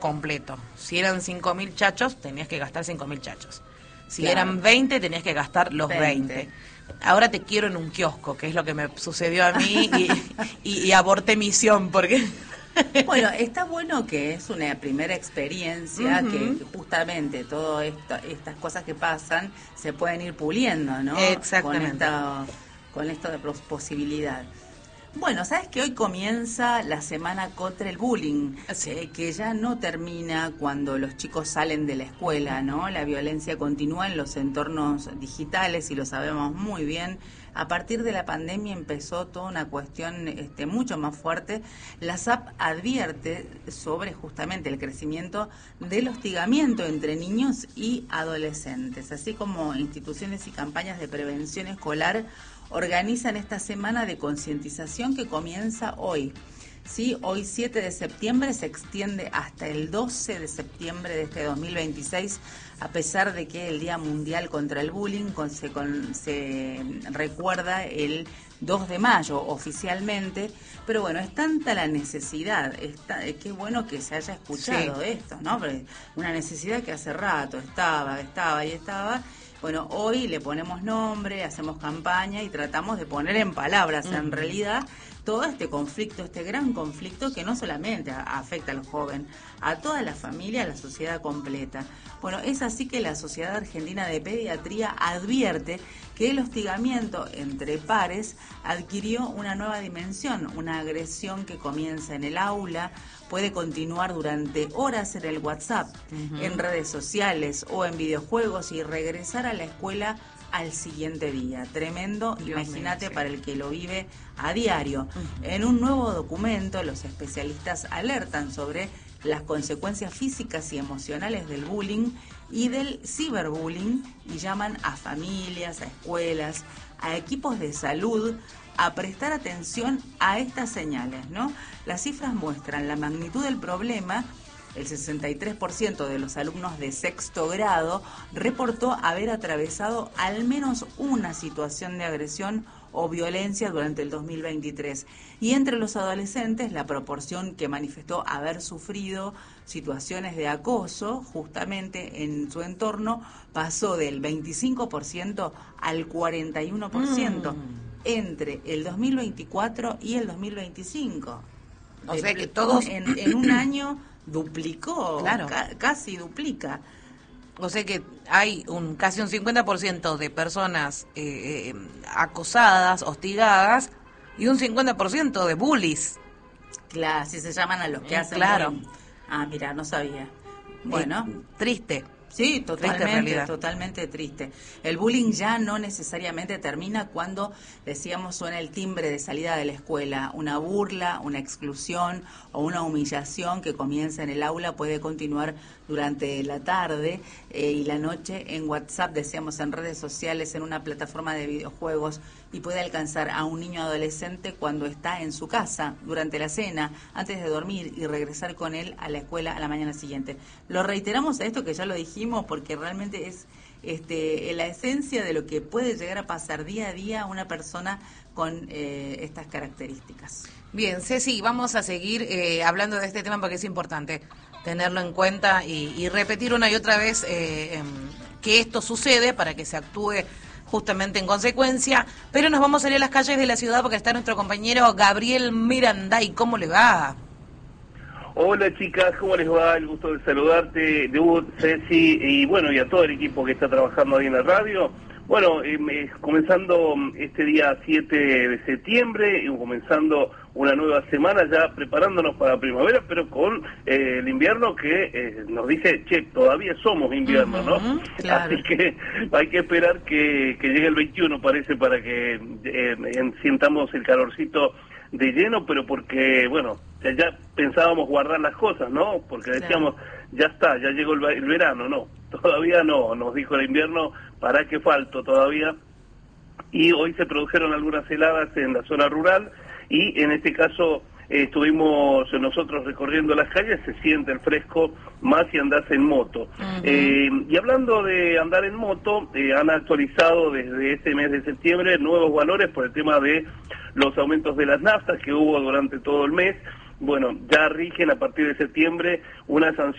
completo. Si eran 5.000 chachos, tenías que gastar 5.000 chachos. Si Claro. eran 20, tenías que gastar los 20. Ahora te quiero en un kiosco, que es lo que me sucedió a mí, y aborté misión, porque... Bueno, está bueno que es una primera experiencia, que justamente todas estas cosas que pasan se pueden ir puliendo, ¿no? Exactamente. Con esto de posibilidad. Bueno, sabes que hoy comienza la semana contra el bullying, que ya no termina cuando los chicos salen de la escuela, ¿no? La violencia continúa en los entornos digitales y lo sabemos muy bien. A partir de la pandemia empezó toda una cuestión mucho más fuerte. La SAP advierte sobre justamente el crecimiento del hostigamiento entre niños y adolescentes, así como instituciones y campañas de prevención escolar organizan esta semana de concientización que comienza hoy. Sí, hoy 7 de septiembre se extiende hasta el 12 de septiembre de este 2026, a pesar de que el Día Mundial contra el Bullying se recuerda el 2 de mayo oficialmente, pero bueno, es tanta la necesidad, qué bueno que se haya escuchado esto, ¿no? Porque una necesidad que hace rato estaba. Bueno, hoy le ponemos nombre, hacemos campaña y tratamos de poner en palabras, en realidad, todo este conflicto, este gran conflicto que no solamente afecta a los jóvenes, a toda la familia, a la sociedad completa. Bueno, es así que la Sociedad Argentina de Pediatría advierte que el hostigamiento entre pares adquirió una nueva dimensión, una agresión que comienza en el aula, puede continuar durante horas en el WhatsApp, en redes sociales o en videojuegos y regresar a la escuela al siguiente día. Tremendo, imagínate, para el que lo vive a diario. En un nuevo documento, los especialistas alertan sobre las consecuencias físicas y emocionales del bullying y del ciberbullying y llaman a familias, a escuelas, a equipos de salud a prestar atención a estas señales, ¿no? Las cifras muestran la magnitud del problema. El 63% de los alumnos de sexto grado reportó haber atravesado al menos una situación de agresión o violencia durante el 2023. Y entre los adolescentes, la proporción que manifestó haber sufrido situaciones de acoso justamente en su entorno pasó del 25% al 41% entre el 2024 y el 2025. O sea que todos... En un año duplicó, claro. Casi duplica. O sea que hay casi un 50% de personas acosadas, hostigadas, y un 50% de bullies. Claro, así se llaman a los que hacen claro. bullying. Ah, mira, no sabía. Bueno. Triste. Sí, totalmente triste. El bullying ya no necesariamente termina cuando, decíamos, suena el timbre de salida de la escuela. Una burla, una exclusión o una humillación que comienza en el aula puede continuar durante la tarde y la noche en WhatsApp, decíamos, en redes sociales, en una plataforma de videojuegos, y puede alcanzar a un niño adolescente cuando está en su casa, durante la cena, antes de dormir y regresar con él a la escuela a la mañana siguiente. Lo reiteramos a esto que ya lo dijimos porque realmente es la esencia de lo que puede llegar a pasar día a día a una persona con estas características. Bien, Ceci, vamos a seguir hablando de este tema porque es importante tenerlo en cuenta y repetir una y otra vez que esto sucede para que se actúe justamente en consecuencia, pero nos vamos a ir a las calles de la ciudad porque está nuestro compañero Gabriel Miranday. ¿Cómo le va? Hola chicas, ¿cómo les va? El gusto de saludarte, Debut, Ceci, y bueno, y a todo el equipo que está trabajando ahí en la radio. Bueno, comenzando este día 7 de septiembre, comenzando una nueva semana ya preparándonos para la primavera, pero con el invierno que nos dice, che, todavía somos invierno, ¿no? Claro. Así que hay que esperar que llegue el 21, parece, para que sientamos el calorcito de lleno, pero porque, bueno, ya pensábamos guardar las cosas, ¿no? Porque decíamos, ya está, ya llegó el verano, no, todavía no, nos dijo el invierno, para que falta todavía, y hoy se produjeron algunas heladas en la zona rural, y en este caso estuvimos nosotros recorriendo las calles, se siente el fresco más si andás en moto. Y hablando de andar en moto, han actualizado desde este mes de septiembre nuevos valores por el tema de los aumentos de las naftas que hubo durante todo el mes, bueno, ya rigen a partir de septiembre una sanción